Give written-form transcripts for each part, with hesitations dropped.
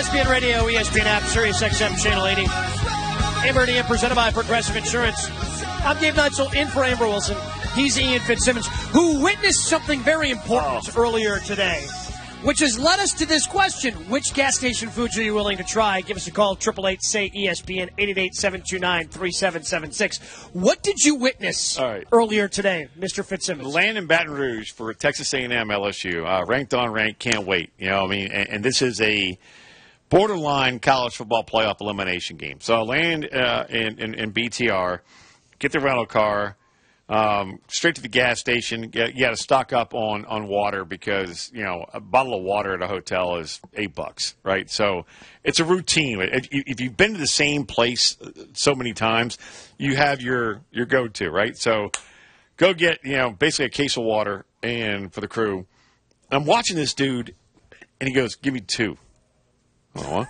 ESPN Radio, ESPN app, Sirius XM Channel 80. Amber and Ian presented by Progressive Insurance. I'm Gabe Neitzel in for Amber Wilson. He's Ian Fitzsimmons, who witnessed something very important earlier today, which has led us to this question. Which gas station foods are you willing to try? Give us a call, 888-SAY-ESPN, 888-729-3776. What did you witness earlier today, Mr. Fitzsimmons? Land in Baton Rouge for Texas A&M LSU. Ranked on ranked, can't wait. You know, I mean, and this is a borderline college football playoff elimination game. So land in BTR, get the rental car, straight to the gas station. You got to stock up on water because, you know, a bottle of water at a hotel is $8, right? So it's a routine. If you've been to the same place so many times, you have your go-to, right? So go get, you know, basically a case of water and for the crew. I'm watching this dude, and he goes, "Give me 2." Huh?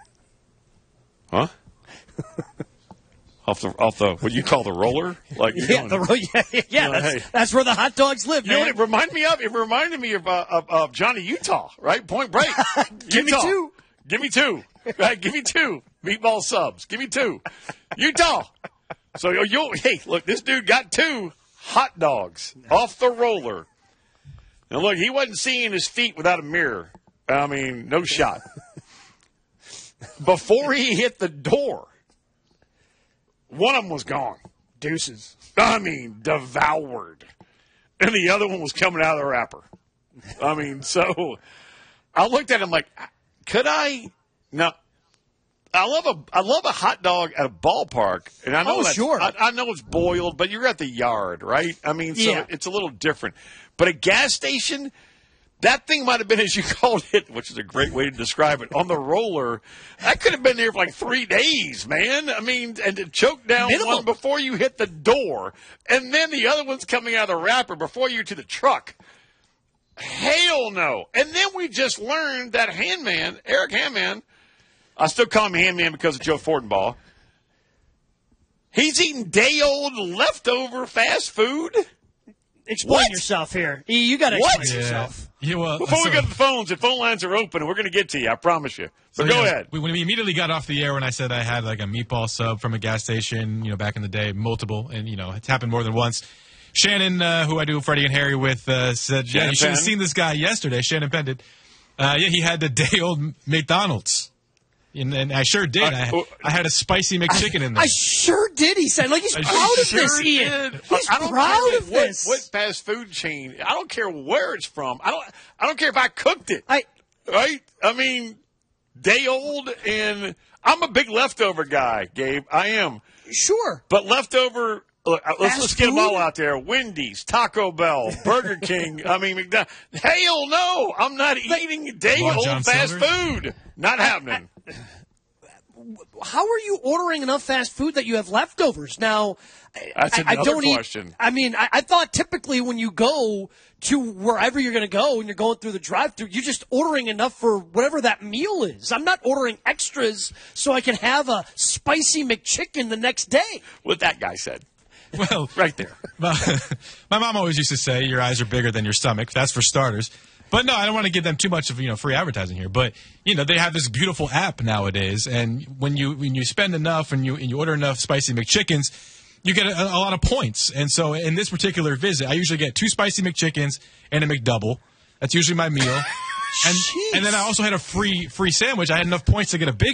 Off the what you call the roller? Like that's where the hot dogs live. You know what it reminded me of? It reminded me of Johnny Utah, right? Point Break. Give me 2. Give me 2. Right? Give me 2 meatball subs. Give me 2. Utah. So hey, look, this dude got 2 hot dogs off the roller. And look, he wasn't seeing his feet without a mirror. I mean, no shot. Before he hit the door, one of them was gone. Deuces. I mean, devoured. And the other one was coming out of the wrapper. I mean, so I looked at him like, could I? No. I love a hot dog at a ballpark. And I know sure. I know it's boiled, but you're at the yard, right? I mean, so it's a little different. But a gas station, that thing might have been, as you called it, which is a great way to describe it, on the roller. That could have been there for like 3 days, man. I mean, and to choke down one before you hit the door, and then the other one's coming out of the wrapper before you're to the truck. Hell no. And then we just learned that Handman, Eric Handman, I still call him Handman because of Joe Fortenbaugh, he's eating day-old leftover fast food. Explain yourself here. You got to explain yourself. Before we go to the phones, the phone lines are open, and we're going to get to you, I promise you. So go ahead. When we immediately got off the air, when I said I had like a meatball sub from a gas station, you know, back in the day, multiple, and, you know, it's happened more than once. Shannon, who I do Freddie and Harry with, said, you should have seen this guy yesterday. Shannon Penn did. He had the day-old McDonald's. And I sure did. I had a spicy McChicken in there. I sure did, he said. Like, he's proud of this, Ian. He's proud of this. What fast food chain? I don't care where it's from. I don't care if I cooked it. Right? I mean, day old, and I'm a big leftover guy, Gabe. I am. Sure. But leftover, look, let's get them all out there. Wendy's, Taco Bell, Burger King. I mean, McDonald's. Hell no. I'm not eating day-old fast food. Not happening. How are you ordering enough fast food that you have leftovers? Now, that's another question. I mean, I thought typically when you go to wherever you're going to go and you're going through the drive-thru, you're just ordering enough for whatever that meal is. I'm not ordering extras so I can have a spicy McChicken the next day. What that guy said. Well, right there. My mom always used to say, your eyes are bigger than your stomach. That's for starters. But no, I don't want to give them too much of, you know, free advertising here. But, you know, they have this beautiful app nowadays, and when you spend enough and you order enough spicy McChickens, you get a lot of points. And so in this particular visit, I usually get 2 spicy McChickens and a McDouble. That's usually my meal. And then I also had a free sandwich. I had enough points to get a big